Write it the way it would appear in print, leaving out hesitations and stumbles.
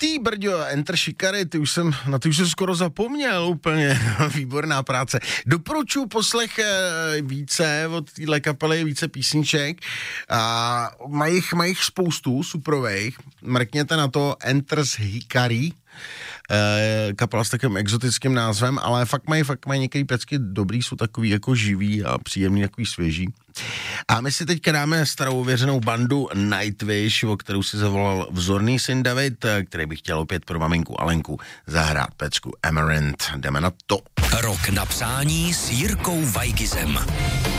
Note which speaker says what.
Speaker 1: Ty brďo, Enter Shikari, na ty už jsem skoro zapomněl úplně, výborná práce. Doporučuji poslech více od téhle kapely, více písniček a mají jich spoustu suprovejch, mrkněte na to Enter Shikari, kapela s takovým exotickým názvem, ale fakt mají některé pecky dobrý, jsou takový jako živý a příjemný, takový svěží. A my si teďka dáme starou ověřenou bandu Nightwish, o kterou si zavolal vzorný syn David, který by chtěl opět pro maminku Alenku zahrát pecku Amaranth. Jdeme na to.
Speaker 2: Rok na přání s Jirkou Weigizem.